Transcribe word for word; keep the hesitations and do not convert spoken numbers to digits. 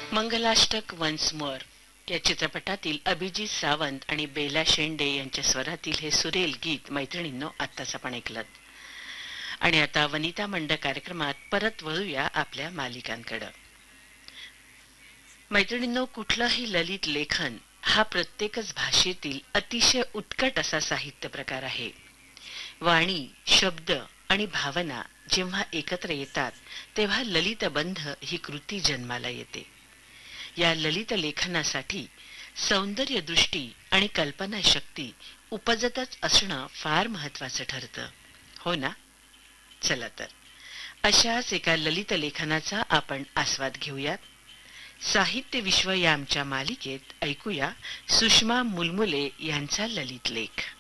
Mangalashtak once more या चित्रपटातील अभिजित सावंत आणि बेला शेंडे यांच्या स्वरातील हे सुरेल गीत मैत्रिणींनो आत्ताच आपण ऐकलं. आणि आता वनिता मंड कार्यक्रमात परत वळूया आपल्या मालिकांकडे. मैत्रिणींनो, कुठलंही ललित लेखन हा प्रत्येकच भाषेतील अतिशय उत्कट असा साहित्य प्रकार आहे. वाणी, शब्द आणि भावना जेव्हा एकत्र येतात तेव्हा ललितबंध ही कृती जन्माला येते. या ललित लेखनासाठी सौंदर्य दृष्टी आणि कल्पना शक्ती उपजतच असणं फार महत्वाचं ठरतं, हो ना? चला तर अशाच एका ललित लेखनाचा आपण आस्वाद घेऊयात. साहित्य विश्व या आमच्या मालिकेत ऐकूया सुषमा मुलमुले यांचा ललित लेख.